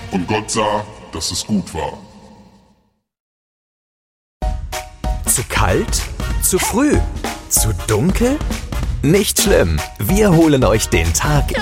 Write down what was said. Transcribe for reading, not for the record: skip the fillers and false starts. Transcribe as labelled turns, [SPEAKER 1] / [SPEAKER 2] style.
[SPEAKER 1] und Gott sah, dass es gut war.
[SPEAKER 2] Zu kalt? Zu früh? Zu dunkel? Nicht schlimm, wir holen euch den Tag